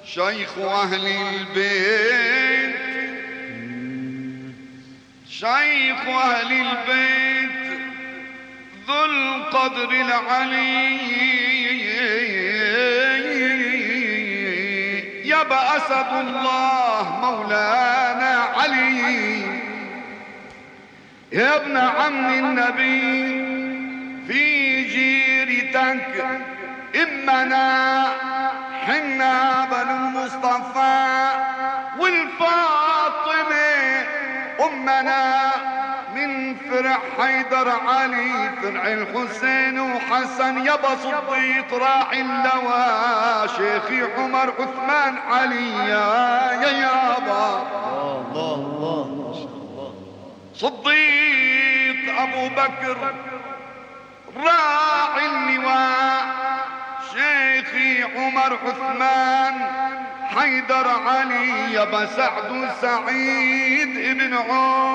شيخ أهل البيت، شيخ أهل البيت ذو القدر العلي، يبا أسد الله مولانا علي، يا ابن عم النبي في جيرتك إمنا حنا بنو المصطفى، والفاطمة أمنا من فرع حيدر علي فرع الحسين وحسن، يبا صديق راعي اللواء شيخي عمر عثمان علي، يا يابا الله الله ما شاء الله. صديق أبو بكر راعي اللواء شيخي عمر عثمان حيدر علي، يبا سعد سعيد ابن عمر